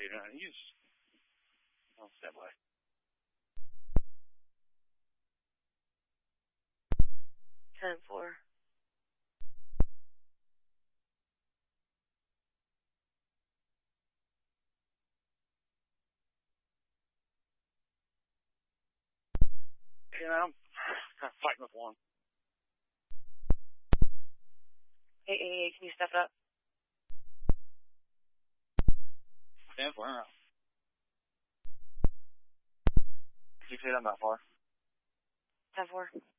He's on standby. Ten four. I'm kind of fighting with one. 888, can you step it up? 10-4, out. 6-8, I'm not far. 10-4.